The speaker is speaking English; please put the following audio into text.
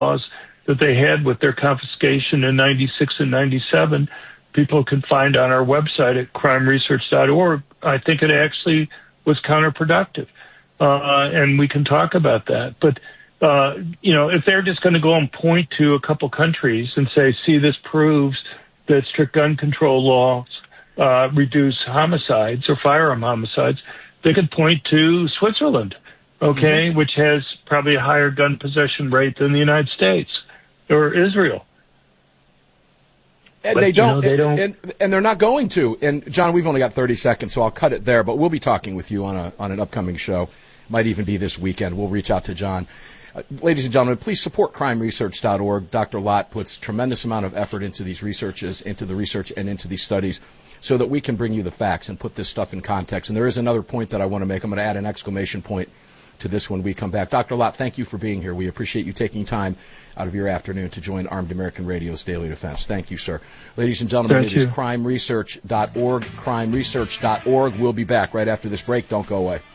laws that they had with their confiscation in 96 and 97, people can find on our website at crimeresearch.org. I think it actually was counterproductive. And we can talk about that. But, if they're just going to go and point to a couple countries and say, see, this proves that strict gun control laws reduce homicides or firearm homicides, they could point to Switzerland, which has probably a higher gun possession rate than the United States or Israel. And they don't, and they're not going to. And John, we've only got 30 seconds, so I'll cut it there. But we'll be talking with you on an upcoming show. Might even be this weekend. We'll reach out to John. Ladies and gentlemen, please support crimeresearch.org. Dr. Lott puts tremendous amount of effort into these researches, into the research and into these studies, so that we can bring you the facts and put this stuff in context. And there is another point that I want to make. I'm going to add an exclamation point to this when we come back. Dr. Lott, thank you for being here. We appreciate you taking time out of your afternoon to join Armed American Radio's Daily Defense. Thank you, sir. Ladies and gentlemen, it is crimeresearch.org, crimeresearch.org. We'll be back right after this break. Don't go away.